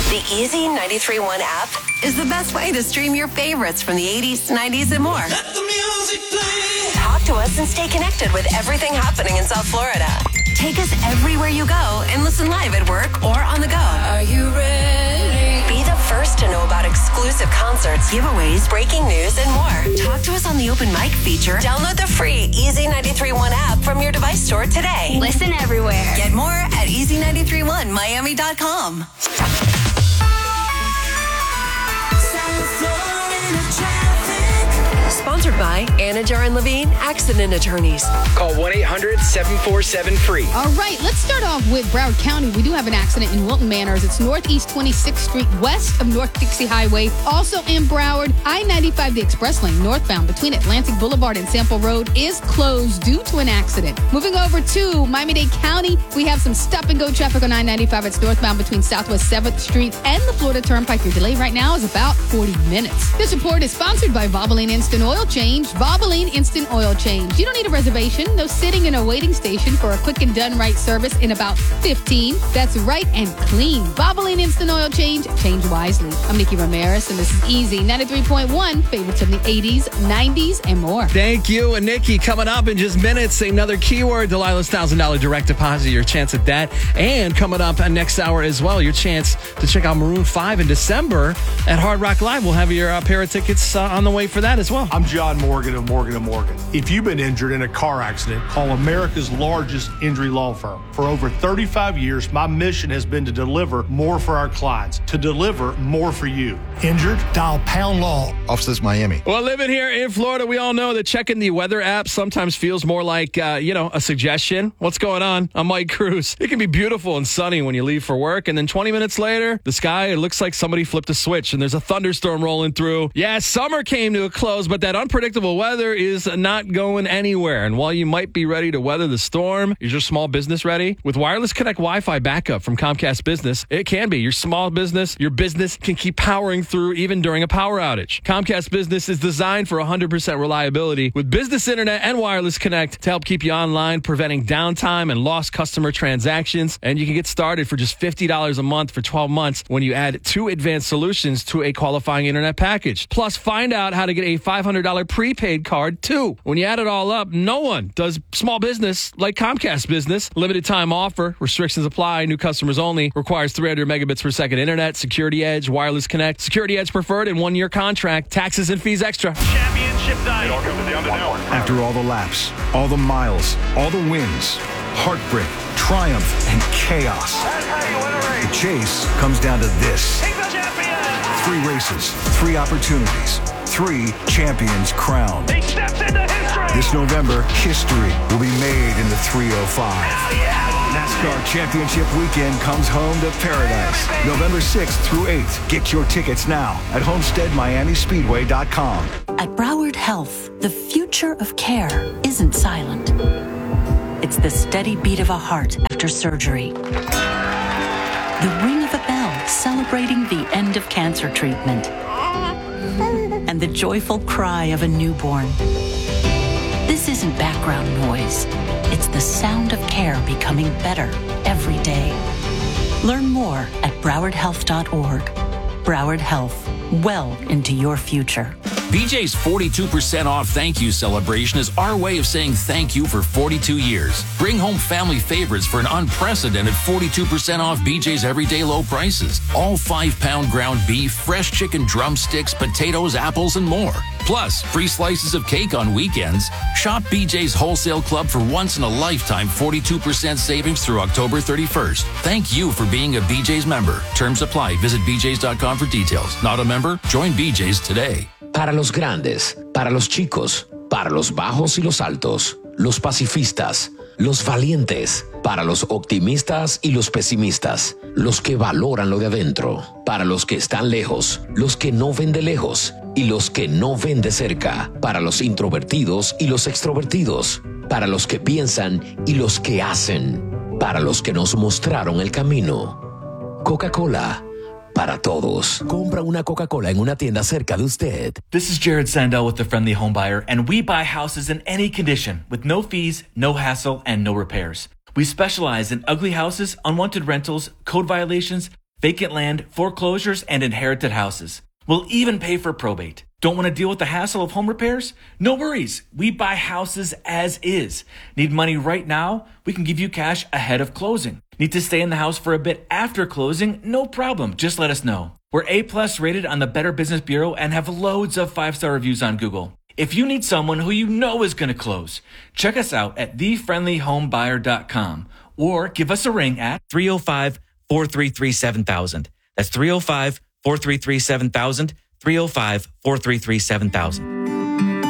The Easy 93.1 app is the best way to stream your favorites from the 80s, 90s, and more. Let the music play. Talk to us and stay connected with everything happening in South Florida. Take us everywhere you go and listen live at work or on the go. Are you ready? Be the first to know about exclusive concerts, giveaways, breaking news, and more. Talk to us on the open mic feature. Download the free Easy 93.1 app from your device store today. Listen everywhere. Get more at easy931miami.com. Sponsored by Anajar and Levine Accident Attorneys. Call 1-800-747-FREE. All right, let's start off with Broward County. We do have an accident in Wilton Manors. It's Northeast 26th Street, west of North Dixie Highway. Also in Broward, I-95, the express lane, northbound between Atlantic Boulevard and Sample Road is closed due to an accident. Moving over to Miami-Dade County, we have some stop-and-go traffic on I-95. It's northbound between Southwest 7th Street and the Florida Turnpike. Your delay right now is about 40 minutes. This report is sponsored by Valvoline Instant Oil Change. Valvoline Instant Oil Change. You don't need a reservation. No sitting in a waiting station for a quick and done right service in about 15. That's right and clean. Valvoline Instant Oil Change. Change wisely. I'm Nikki Ramirez, and this is Easy 93.1. Favorites of the 80s, 90s, and more. Thank you, and Nikki. Coming up in just minutes, another keyword, Delilah's $1,000 direct deposit. Your chance at that. And coming up next hour as well, your chance to check out Maroon 5 in December at Hard Rock Live. We'll have your pair of tickets on the way for that as well. I'm John Morgan of Morgan & Morgan. If you've been injured in a car accident, call America's largest injury law firm. For over 35 years, my mission has been to deliver more for our clients, to deliver more for you. Injured? Dial Pound Law. Offices Miami. Well, living here in Florida, we all know that checking the weather app sometimes feels more like, a suggestion. What's going on? I'm Mike Cruz. It can be beautiful and sunny when you leave for work, and then 20 minutes later, the sky, it looks like somebody flipped a switch, and there's a thunderstorm rolling through. Yeah, summer came to a close, but that unpredictable weather is not going anywhere. And while you might be ready to weather the storm, is your small business ready? With Wireless Connect Wi-Fi backup from Comcast Business, it can be. Your small business, your business can keep powering through even during a power outage. Comcast Business is designed for 100% reliability with business internet and Wireless Connect to help keep you online, preventing downtime and lost customer transactions. And you can get started for just $50 a month for 12 months when you add 2 advanced solutions to a qualifying internet package. Plus, find out how to get a $500 prepaid card too. When you add it all up, no one does small business like Comcast Business. Limited time offer. Restrictions apply. New customers only. Requires 300 megabits per second internet. Security Edge, Wireless Connect. Security Edge preferred and 1-year contract. Taxes and fees extra. Championship night. After all the laps, all the miles, all the wins, heartbreak, triumph, and chaos, the chase comes down to this. 3 races, 3 opportunities, 3 champions crowned. He steps into history. This November, history will be made in the 305. NASCAR Championship Weekend comes home to paradise. November 6th through 8th. Get your tickets now at HomesteadMiamiSpeedway.com. At Broward Health, the future of care isn't silent. It's the steady beat of a heart after surgery. The ring of a bell celebrating the end of cancer treatment. And the joyful cry of a newborn. This isn't background noise. It's the sound of care becoming better every day. Learn more at browardhealth.org. Broward Health, well into your future. BJ's 42% off thank you celebration is our way of saying thank you for 42 years. Bring home family favorites for an unprecedented 42% off BJ's everyday low prices. All 5-pound ground beef, fresh chicken drumsticks, potatoes, apples, and more. Plus, free slices of cake on weekends. Shop BJ's Wholesale Club for once-in-a-lifetime 42% savings through October 31st. Thank you for being a BJ's member. Terms apply. Visit bjs.com for details. Not a member? Join BJ's today. Para los grandes, para los chicos, para los bajos y los altos, los pacifistas, los valientes, para los optimistas y los pesimistas, los que valoran lo de adentro, para los que están lejos, los que no ven de lejos y los que no ven de cerca, para los introvertidos y los extrovertidos, para los que piensan y los que hacen, para los que nos mostraron el camino. Coca-Cola. Para todos. Compra una Coca-Cola en una tienda cerca de usted. This is Jared Sandell with The Friendly Home Buyer, and we buy houses in any condition with no fees, no hassle, and no repairs. We specialize in ugly houses, unwanted rentals, code violations, vacant land, foreclosures, and inherited houses. We'll even pay for probate. Don't want to deal with the hassle of home repairs? No worries. We buy houses as is. Need money right now? We can give you cash ahead of closing. Need to stay in the house for a bit after closing? No problem. Just let us know. We're A+ rated on the Better Business Bureau and have loads of 5-star reviews on Google. If you need someone who you know is going to close, check us out at thefriendlyhomebuyer.com or give us a ring at 305-433-7000. That's 305-433-7000, 305-433-7000.